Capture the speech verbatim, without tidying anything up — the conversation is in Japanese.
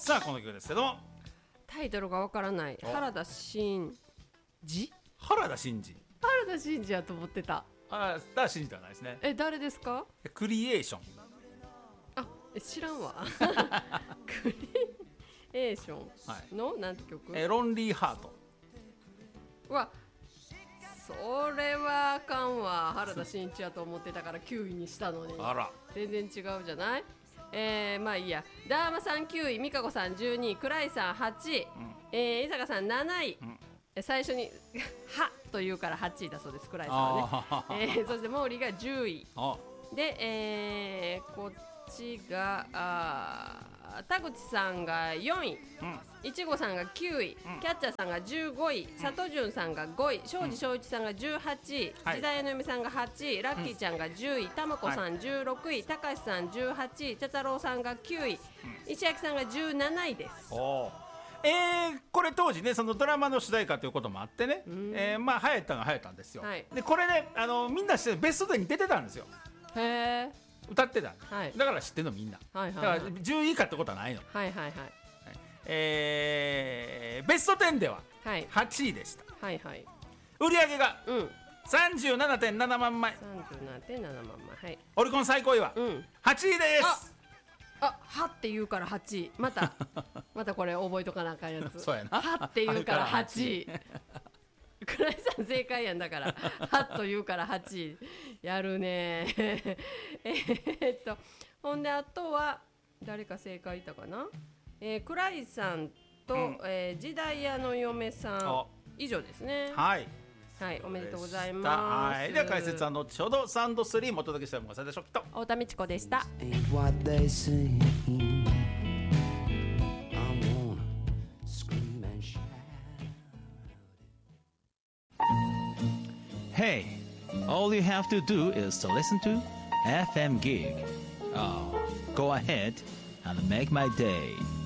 さあこの曲ですけどもタイトルがわからない。原田真二原田真二原田真二やと思ってた。 原田真二ではないですね。 え、誰ですか？ クリエーション。 あ、え知らんわクリエーションの、はい、なんて曲？ えロンリーハート。 うわ、それはあかんわ。原田真一やと思ってたからきゅういにしたのに。 あら全然違うじゃない。えー、まあいいや。ダーマさんきゅうい、美香子さんじゅうにい、クライさんはちい、うん、えー、伊坂さんなない、うん、最初にはというからはちいだそうです。クライさんはね、えー、そしてモーリーがじゅういで、えー、こっちがあ田口さんがよんい、いちごさんがきゅうい、うん、キャッチャーさんがじゅうごい、佐藤潤さんがごい、庄司翔一さんがじゅうはちい、うん、時代の嫁さんがはちい、ラッキーちゃんがじゅうい、たまこさんじゅうろくい、たかしさんじゅうはちい、ちゃたろうさんがきゅうい、うん、石焼さんがじゅうなないです。 おえー、これ当時ねそのドラマの主題歌ということもあってね、えー、まあ流行ったのが流行ったんですよ、はい、でこれねあのみんな知ってベストテンに出てたんですよ。 へー、 歌ってた、 はい、 だから知ってんのみんな、はいはいはい、だからじゅうい以下ってことはないの、 はいはいはい、 えー、ベストテンでははちいでした、 はいはい、 売り上げが、うん、さんじゅうななてんななまんまい、 さんじゅうななてんななまんまい、はい、 オリコン最高位は、うん、はちいです。 あ、はって言うからはちい、またまたこれ覚えとかなあかんやつ。 そうやな、 はって言うからはちい倉井さん正解やんだからはと言うからはちいやるねえっとほんであとは誰か正解いたかな、えー、倉井さんと、うん、えー、時代屋の嫁さん以上ですね。 はいはい、おめでとうございます。 はい、では解説は後ほどサンドスリーもお届けしたものさでしょきと太田美智子でした。 Hey, all you have to do is to listen to エフエム Gig. Oh, go ahead and make my day.